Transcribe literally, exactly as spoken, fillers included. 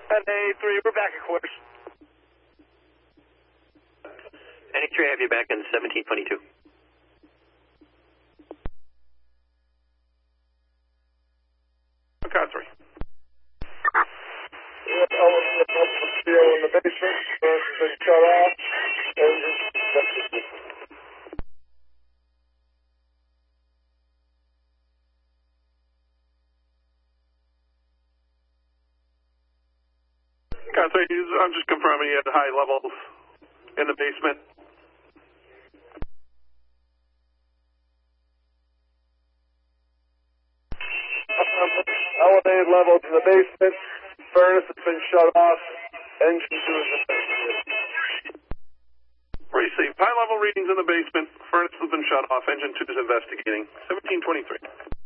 N A three, we're back at quarters. N A three, I have you back in seventeen twenty-two. Car three. Yeah, steel in the basement. First has been shut off. Engine investigated. Car three, I'm just confirming you had high levels in the basement. Elevated levels in the basement. Furnace has been shut off. Engine two is investigated. Received high level readings in the basement. Furnace has been shut off. Engine two is investigating. seventeen twenty-three.